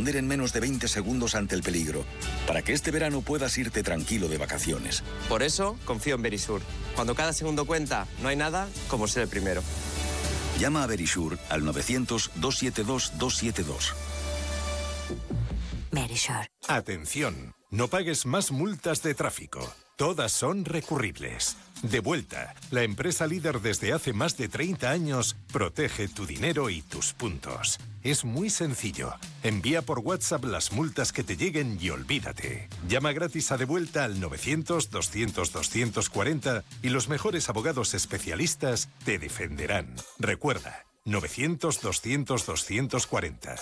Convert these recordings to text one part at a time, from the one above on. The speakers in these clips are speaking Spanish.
responder en menos de 20 segundos ante el peligro, para que este verano puedas irte tranquilo de vacaciones. Por eso, confío en Verisur. Cuando cada segundo cuenta, no hay nada como ser el primero. Llama a Verisur al 900-272-272. Verisur. Atención, no pagues más multas de tráfico. Todas son recurribles. Devuelta, la empresa líder desde hace más de 30 años, protege tu dinero y tus puntos. Es muy sencillo. Envía por WhatsApp las multas que te lleguen y olvídate. Llama gratis a Devuelta al 900-200-240 y los mejores abogados especialistas te defenderán. Recuerda, 900-200-240,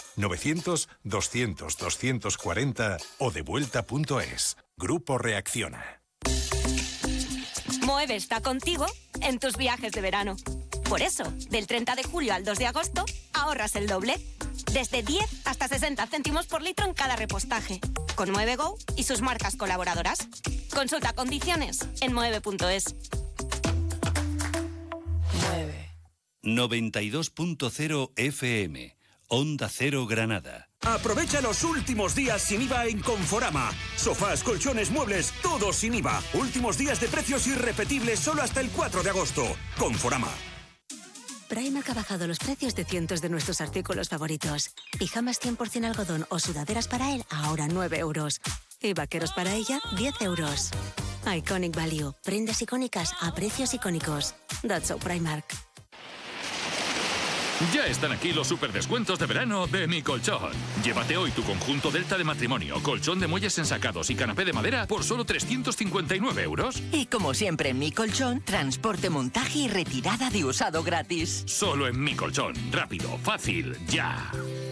900-200-240 o devuelta.es. Grupo Reacciona. Moeve está contigo en tus viajes de verano. Por eso, del 30 de julio al 2 de agosto, ahorras el doble. Desde 10 hasta 60 céntimos por litro en cada repostaje. Con Moeve Go y sus marcas colaboradoras. Consulta condiciones en moeve.es. 92.0 FM, Onda Cero Granada. Aprovecha los últimos días sin IVA en Conforama. Sofás, colchones, muebles, todo sin IVA. Últimos días de precios irrepetibles solo hasta el 4 de agosto. Conforama. Primark ha bajado los precios de cientos de nuestros artículos favoritos. Pijamas 100% algodón o sudaderas para él, ahora 9 euros. Y vaqueros para ella, 10 euros. Iconic Value. Prendas icónicas a precios icónicos. That's so Primark. Ya están aquí los superdescuentos de verano de Mi Colchón. Llévate hoy tu conjunto Delta de matrimonio, colchón de muelles ensacados y canapé de madera por solo 359 euros. Y como siempre en Mi Colchón, transporte, montaje y retirada de usado gratis. Solo en Mi Colchón. Rápido, fácil, ya.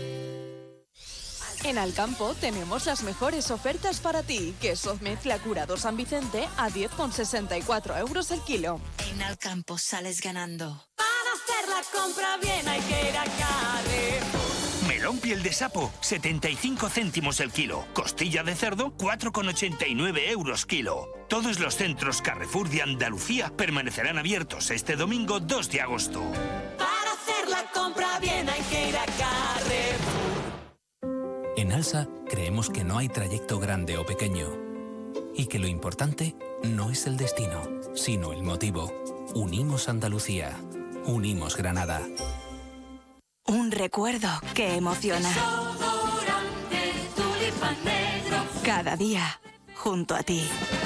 En Alcampo tenemos las mejores ofertas para ti. Queso mezcla curado San Vicente a 10,64 euros el kilo. En Alcampo sales ganando. Para hacer la compra bien hay que ir a Carrefour. Melón piel de sapo, 75 céntimos el kilo. Costilla de cerdo, 4,89 euros kilo. Todos los centros Carrefour de Andalucía permanecerán abiertos este domingo 2 de agosto. Para hacer la compra bien hay que ir a Carrefour. En ALSA creemos que no hay trayecto grande o pequeño y que lo importante no es el destino, sino el motivo. Unimos Andalucía. Unimos Granada. Un recuerdo que emociona. Desodorante Tulipán Negro. Cada día, junto a ti.